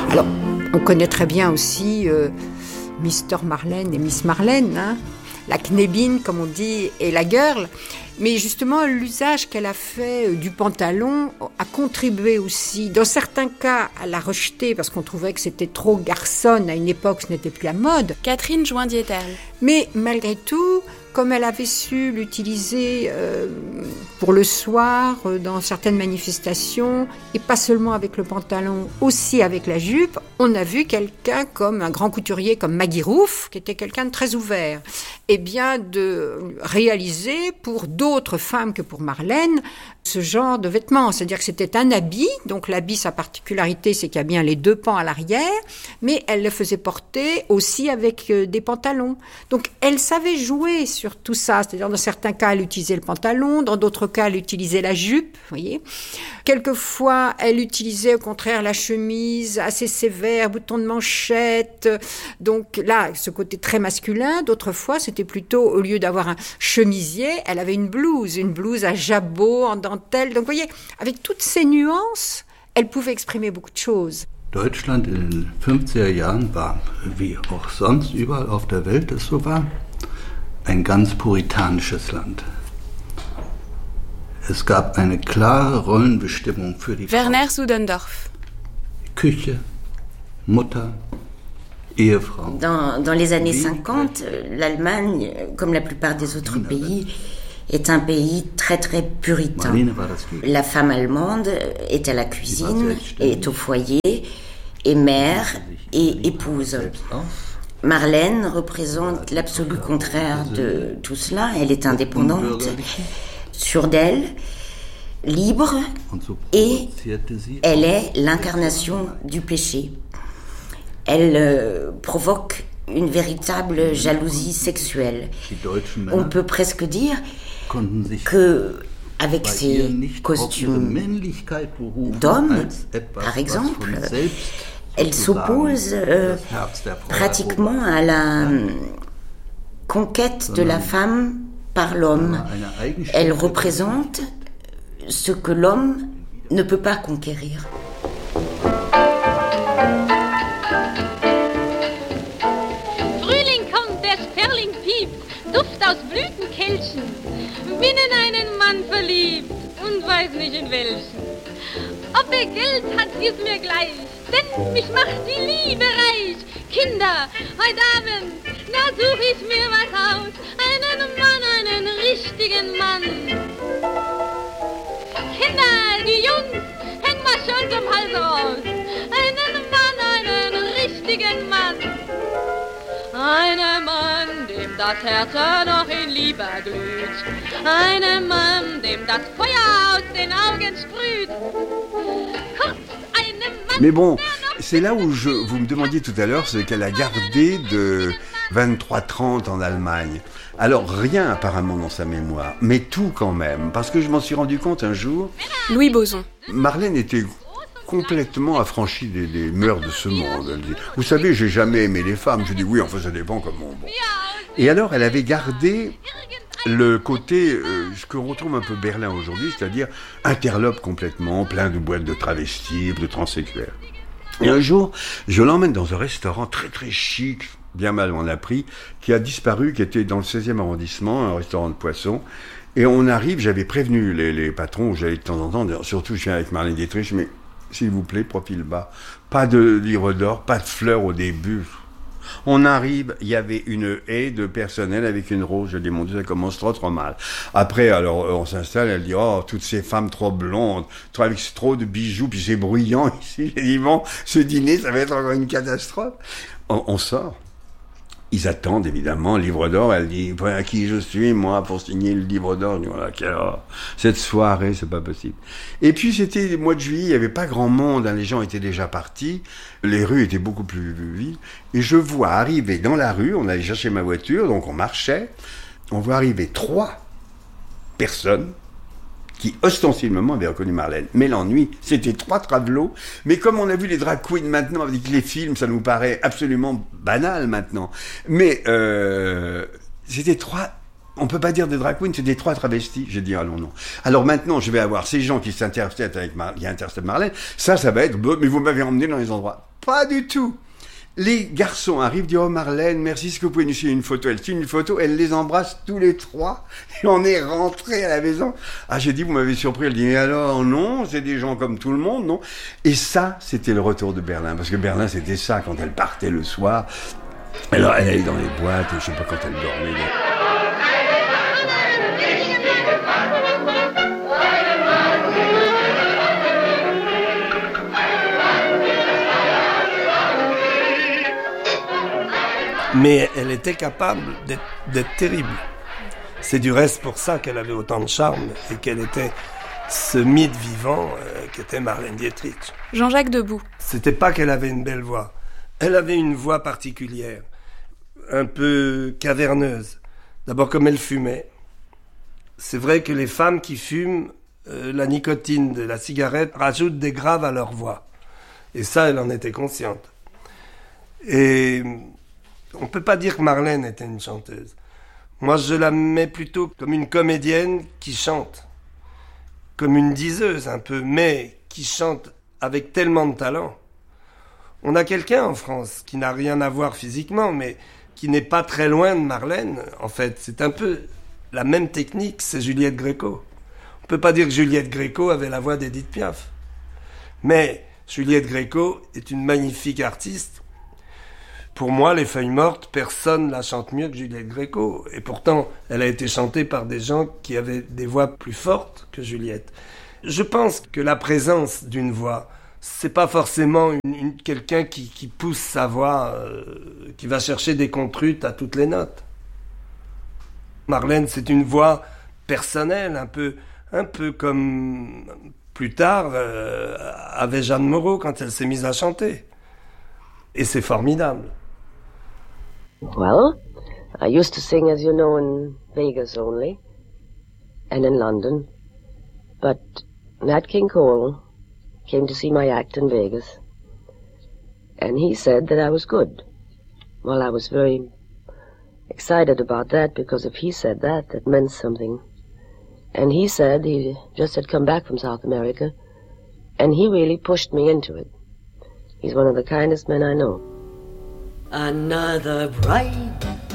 Alors, on connaît très bien aussi Mr. Marlène et Miss Marlène, hein, la knébine, comme on dit, et la girl. Mais justement, l'usage qu'elle a fait du pantalon a contribué aussi, dans certains cas, à la rejeter parce qu'on trouvait que c'était trop garçonne. À une époque, ce n'était plus la mode. Catherine Joindieterle. Mais malgré tout, comme elle avait su l'utiliser pour le soir, dans certaines manifestations, et pas seulement avec le pantalon, aussi avec la jupe, on a vu quelqu'un comme un grand couturier comme Maggie Roof, qui était quelqu'un de très ouvert, et bien de réaliser pour d'autres femmes que pour Marlène ce genre de vêtements. C'est-à-dire que c'était un habit, donc l'habit, sa particularité, c'est qu'il y a bien les deux pans à l'arrière, mais elle le faisait porter aussi avec des pantalons. Donc elle savait jouer sur tout ça, c'est-à-dire dans certains cas, elle utilisait le pantalon, dans d'autres cas, elle utilisait la jupe, vous voyez. Quelquefois, elle utilisait au contraire la chemise assez sévère, bouton de manchette, donc là, ce côté très masculin. D'autres fois, c'était plutôt, au lieu d'avoir un chemisier, elle avait une blouse à jabot, en dentelle. Donc vous voyez, avec toutes ces nuances, elle pouvait exprimer beaucoup de choses. Deutschland in den 50er Jahren war, wie auch sonst überall auf der Welt es so war, ein ganz puritanisches Land. Es gab eine klare Rollenbestimmung für die Werner Frau. Sudendorf. Küche, Mutter, Ehefrau. Dans les années 50, l'Allemagne, comme la plupart des autres pays, est un pays très très puritain. La femme allemande est à la cuisine, est au foyer, est mère et épouse. Marlène représente l'absolu contraire de tout cela. Elle est indépendante, sûre d'elle, libre, et elle est l'incarnation du péché. Elle provoque une véritable jalousie sexuelle. On peut presque dire que, avec ses costumes d'homme, par exemple, elle s'oppose pratiquement à la conquête de la femme par l'homme. Elle représente ce que l'homme ne peut pas conquérir. Frühling kommt, der Sperling piept, Duft aus Blütenkelchen. Bin in einen Mann verliebt und weiß nicht in welchen. Ob er Geld hat, ist mir gleich, denn mich macht die Liebe reich. Kinder, heute Abend, da such ich mir was aus. Einen Mann, einen richtigen Mann. Kinder, die Jungs, hängen wir schon zum Hals raus. Einen Mann, einen richtigen Mann. Einen Mann, dem das Herz noch in Liebe glüht. Einen Mann, dem das Feuer aus den Augen sprüht. Kurz, einen Mann. Mais bon, c'est là où vous me demandiez tout à l'heure ce qu'elle a gardé de 23-30 en Allemagne. Alors rien apparemment dans sa mémoire, mais tout quand même, parce que je m'en suis rendu compte un jour. Louis Boson. Marlène était complètement affranchie des mœurs de ce monde. Elle dit, vous savez, j'ai jamais aimé les femmes. Je dis oui, enfin ça dépend comment. Bon. Et alors elle avait gardé le côté, ce qu'on retrouve un peu Berlin aujourd'hui, c'est-à-dire interlope complètement, plein de boîtes de travestis, de transsexuels. Et un jour, je l'emmène dans un restaurant très très chic, bien mal on a pris, qui a disparu, qui était dans le 16e arrondissement, un restaurant de poissons. Et on arrive, j'avais prévenu les patrons, j'allais de temps en temps, surtout je viens avec Marlène Dietrich, mais s'il vous plaît, profil bas, pas de livre d'or, pas de fleurs au début. On arrive, il y avait une haie de personnel avec une rose. Je dis, mon Dieu, ça commence trop mal. Après, alors, on s'installe, elle dit, oh, toutes ces femmes trop blondes, avec trop de bijoux, puis c'est bruyant ici. J'ai dit, bon, ce dîner, ça va être encore une catastrophe. On sort. Ils attendent, évidemment, livre d'or. Elle dit, à qui je suis, moi, pour signer le livre d'or? Je dis, voilà, cette soirée, c'est pas possible. Et puis, c'était le mois de juillet, il y avait pas grand monde, hein, les gens étaient déjà partis. Les rues étaient beaucoup plus vides. Et je vois arriver dans la rue, on allait chercher ma voiture, donc on marchait. On voit arriver 3 personnes qui ostensiblement avaient reconnu Marlène. Mais l'ennui, c'était 3 travelots. Mais comme on a vu les drag queens maintenant avec les films, ça nous paraît absolument banal maintenant. Mais c'était 3... On peut pas dire des drag queens, c'est des 3 travestis. J'ai dit, allons, non. Alors maintenant, je vais avoir ces gens qui s'interceptent avec qui interceptent Marlène. Ça va être, mais vous m'avez emmené dans les endroits. Pas du tout. Les garçons arrivent, disent « Oh Marlène, merci, est-ce que vous pouvez nous signer une photo ?» Elle signe une photo, elle les embrasse tous les trois, et on est rentrés à la maison. Ah, j'ai dit « Vous m'avez surpris ?» Elle dit « Mais alors, non, c'est des gens comme tout le monde, non ?» Et ça, c'était le retour de Berlin, parce que Berlin, c'était ça, quand elle partait le soir. Alors, elle allait dans les boîtes, et je sais pas quand elle dormait. Mais elle était capable d'être terrible. C'est du reste pour ça qu'elle avait autant de charme et qu'elle était ce mythe vivant qu'était Marlène Dietrich. Jean-Jacques Debout. C'était pas qu'elle avait une belle voix. Elle avait une voix particulière, un peu caverneuse. D'abord, comme elle fumait. C'est vrai que les femmes qui fument, la nicotine de la cigarette rajoute des graves à leur voix. Et ça, elle en était consciente. Et on peut pas dire que Marlène était une chanteuse. Moi, je la mets plutôt comme une comédienne qui chante. Comme une diseuse, un peu, mais qui chante avec tellement de talent. On a quelqu'un en France qui n'a rien à voir physiquement, mais qui n'est pas très loin de Marlène. En fait, c'est un peu la même technique, c'est Juliette Gréco. On peut pas dire que Juliette Gréco avait la voix d'Édith Piaf. Mais Juliette Gréco est une magnifique artiste. Pour moi, Les Feuilles Mortes, personne la chante mieux que Juliette Gréco. Et pourtant, elle a été chantée par des gens qui avaient des voix plus fortes que Juliette. Je pense que la présence d'une voix, c'est pas forcément quelqu'un qui pousse sa voix, qui va chercher des contrutes à toutes les notes. Marlène, c'est une voix personnelle, un peu comme plus tard avait Jeanne Moreau quand elle s'est mise à chanter. Et c'est formidable. Well, I used to sing, as you know, in Vegas only, and in London. But Nat King Cole came to see my act in Vegas, and he said that I was good. Well, I was very excited about that, because if he said that, that meant something. And he said he just had come back from South America, and he really pushed me into it. He's one of the kindest men I know. Another bright